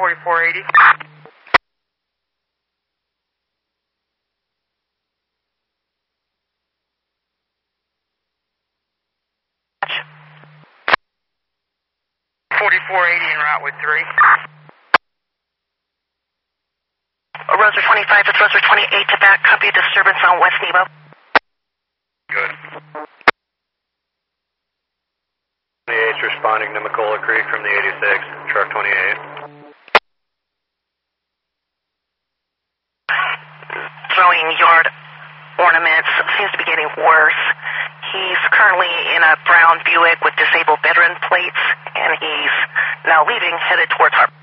4480. .4480 en route with 3. Roser 25, it's Roser 28 to back. Copy disturbance on West Nebo. Good. 28's responding to McCullough Creek from the 86, truck 28. Throwing yard ornaments, seems to be getting worse. He's currently in a brown Buick with disabled veteran plates, and he's now leaving, headed towards Harbor.